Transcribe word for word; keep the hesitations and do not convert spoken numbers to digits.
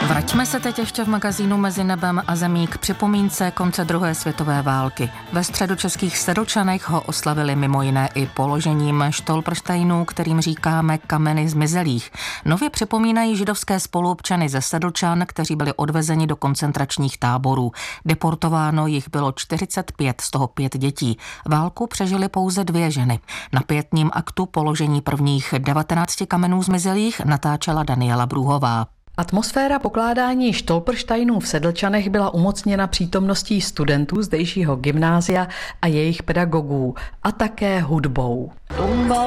Vraťme se teď ještě v magazínu Mezi nebem a zemí k připomínce konce druhé světové války. Ve středočeských Sedlčanech ho oslavili mimo jiné i položením štolprštejnů, kterým říkáme kameny zmizelých. Nově připomínají židovské spoluobčany ze Sedlčan, kteří byli odvezeni do koncentračních táborů. Deportováno jich bylo čtyřicet pět, z toho pět dětí. Válku přežily pouze dvě ženy. Na pietním aktu položení prvních devatenácti kamenů zmizelých natáčela Daniela Brůhová. Atmosféra pokládání štolprštajnů v Sedlčanech byla umocněna přítomností studentů zdejšího gymnázia a jejich pedagogů a také hudbou.